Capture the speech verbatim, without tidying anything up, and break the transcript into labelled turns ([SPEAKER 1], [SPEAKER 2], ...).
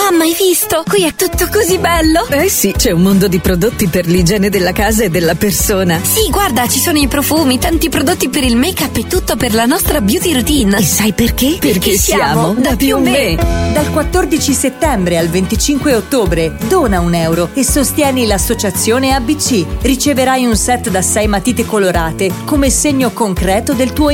[SPEAKER 1] Mamma, hai visto? Qui è tutto così bello.
[SPEAKER 2] Eh sì, c'è un mondo di prodotti per l'igiene della casa e della persona.
[SPEAKER 1] Sì, guarda, ci sono i profumi, tanti prodotti per il make-up e tutto per la nostra beauty routine.
[SPEAKER 2] E sai perché? Perché,
[SPEAKER 1] Perché
[SPEAKER 2] siamo da più me.
[SPEAKER 3] Dal quattordici settembre al venticinque ottobre dona un euro e sostieni l'associazione A B C. Riceverai un set da sei matite colorate come segno concreto del tuo